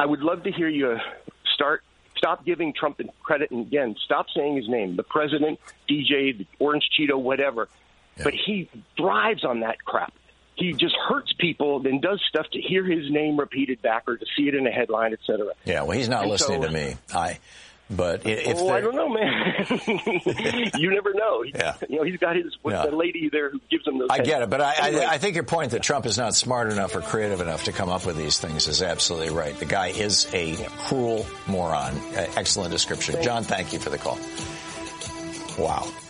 I would love to hear you stop giving Trump credit, and again, stop saying his name, the president, DJ, the Orange Cheeto, whatever. Yeah. But he thrives on that crap. He just hurts people, then does stuff to hear his name repeated back or to see it in a headline, et cetera. Yeah, well, he's not listening to me. But if I don't know, man. You never know. Yeah. He's got the lady there who gives him those. I get it, but I think your point that Trump is not smart enough or creative enough to come up with these things is absolutely right. The guy is a cruel moron. Excellent description. John, thank you for the call. Wow.